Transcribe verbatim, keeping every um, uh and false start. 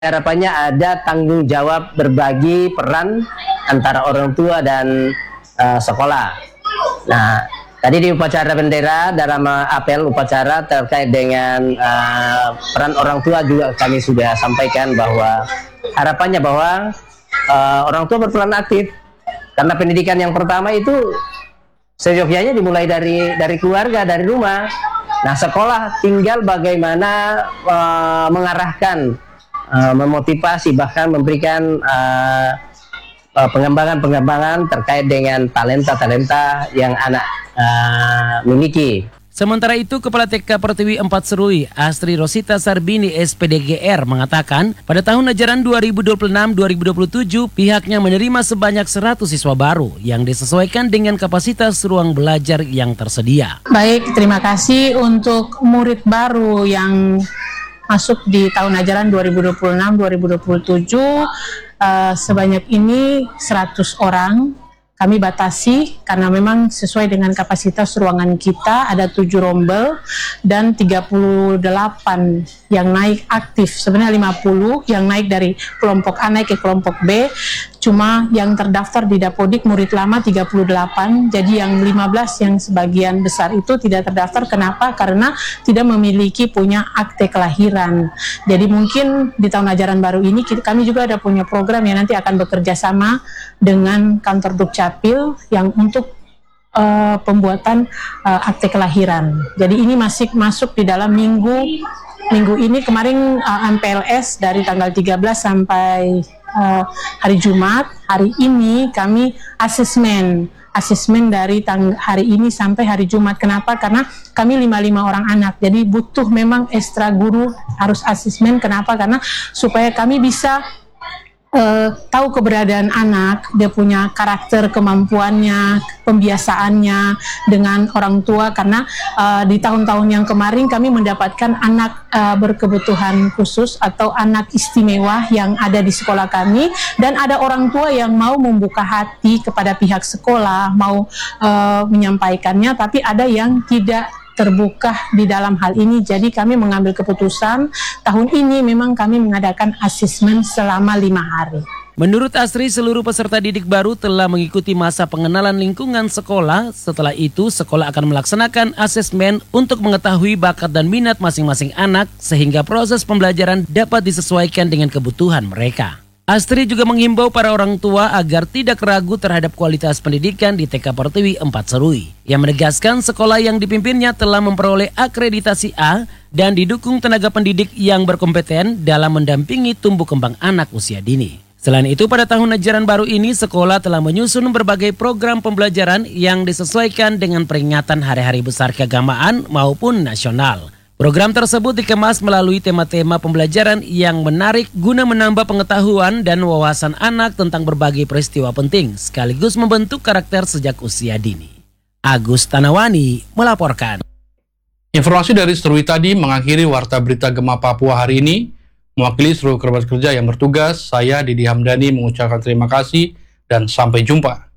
Harapannya ada tanggung jawab berbagi peran antara orang tua dan uh, sekolah. Nah, tadi di upacara bendera dalam uh, apel upacara terkait dengan uh, peran orang tua juga kami sudah sampaikan bahwa harapannya bahwa uh, orang tua berperan aktif, karena pendidikan yang pertama itu seyogyanya dimulai dari dari keluarga, dari rumah. Nah, sekolah tinggal bagaimana uh, mengarahkan, Uh, memotivasi, bahkan memberikan pengembangan-pengembangan uh, uh, terkait dengan talenta-talenta yang anak uh, miliki. Sementara itu, Kepala T K Pertiwi empat Serui, Astri Rosita Sarbini S P D G R mengatakan, pada tahun ajaran dua ribu dua puluh enam dua ribu dua puluh tujuh pihaknya menerima sebanyak seratus siswa baru yang disesuaikan dengan kapasitas ruang belajar yang tersedia. Baik, terima kasih untuk murid baru yang masuk di tahun ajaran dua ribu dua puluh enam dua ribu dua puluh tujuh, uh, sebanyak ini seratus orang. Kami batasi karena memang sesuai dengan kapasitas ruangan kita, ada tujuh rombel dan tiga puluh delapan yang naik aktif. Sebenarnya lima puluh yang naik dari kelompok A naik ke kelompok B. Cuma yang terdaftar di Dapodik murid lama tiga puluh delapan, jadi yang lima belas yang sebagian besar itu tidak terdaftar. Kenapa? Karena tidak memiliki punya akte kelahiran. Jadi mungkin di tahun ajaran baru ini kami juga ada punya program yang nanti akan bekerja sama dengan kantor Dukcapil yang untuk uh, pembuatan uh, akte kelahiran. Jadi ini masih masuk di dalam minggu minggu ini. Kemarin uh, M P L S dari tanggal tiga belas sampai Uh, hari Jumat. Hari ini kami asesmen asesmen dari tang hari ini sampai hari Jumat. Kenapa? Karena kami lima puluh lima orang anak, jadi butuh memang ekstra guru harus asesmen. Kenapa? Karena supaya kami bisa Uh, tahu keberadaan anak, dia punya karakter, kemampuannya, pembiasaannya dengan orang tua. Karena uh, di tahun-tahun yang kemarin kami mendapatkan anak uh, berkebutuhan khusus atau anak istimewa yang ada di sekolah kami, dan ada orang tua yang mau membuka hati kepada pihak sekolah, mau uh, menyampaikannya, tapi ada yang tidak terbuka di dalam hal ini. Jadi kami mengambil keputusan tahun ini memang kami mengadakan asesmen selama lima hari. Menurut Astri, seluruh peserta didik baru telah mengikuti masa pengenalan lingkungan sekolah. Setelah itu, sekolah akan melaksanakan asesmen untuk mengetahui bakat dan minat masing-masing anak sehingga proses pembelajaran dapat disesuaikan dengan kebutuhan mereka. Astri juga menghimbau para orang tua agar tidak ragu terhadap kualitas pendidikan di T K Pertiwi empat Serui. Ia menegaskan sekolah yang dipimpinnya telah memperoleh akreditasi A dan didukung tenaga pendidik yang berkompeten dalam mendampingi tumbuh kembang anak usia dini. Selain itu, pada tahun ajaran baru ini sekolah telah menyusun berbagai program pembelajaran yang disesuaikan dengan peringatan hari-hari besar keagamaan maupun nasional. Program tersebut dikemas melalui tema-tema pembelajaran yang menarik guna menambah pengetahuan dan wawasan anak tentang berbagai peristiwa penting sekaligus membentuk karakter sejak usia dini. Agus Tanawani melaporkan. Informasi dari Serui tadi mengakhiri Warta Berita Gema Papua hari ini. Mewakili seluruh kerabat kerja yang bertugas, saya Didi Hamdani mengucapkan terima kasih dan sampai jumpa.